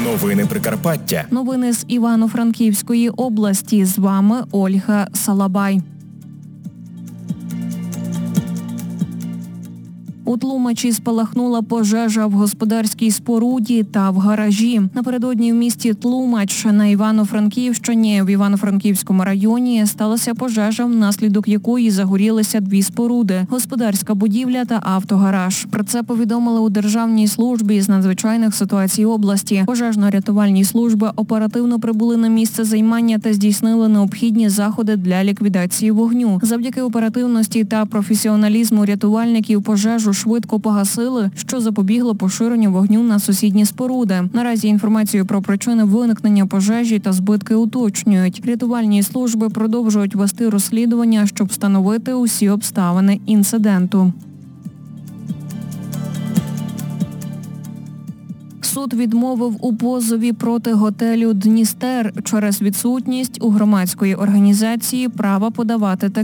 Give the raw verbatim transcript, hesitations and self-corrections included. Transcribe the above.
Новини Прикарпаття. Новини з Івано-Франківської області. З вами Ольга Салабай. У Тлумачі спалахнула пожежа в господарській споруді та в гаражі. Напередодні в місті Тлумач на Івано-Франківщині в Івано-Франківському районі сталася пожежа, внаслідок якої загорілися дві споруди – господарська будівля та автогараж. Про це повідомили у Державній службі з надзвичайних ситуацій області. Пожежно-рятувальні служби оперативно прибули на місце займання та здійснили необхідні заходи для ліквідації вогню. Завдяки оперативності та професіоналізму рятувальників пожежу швидко погасили, що запобігло поширенню вогню на сусідні споруди. Наразі інформацію про причини виникнення пожежі та збитки уточнюють. Рятувальні служби продовжують вести розслідування, щоб встановити усі обставини інциденту. Суд відмовив у позові проти готелю «Дністер» через відсутність у громадської організації права подавати такі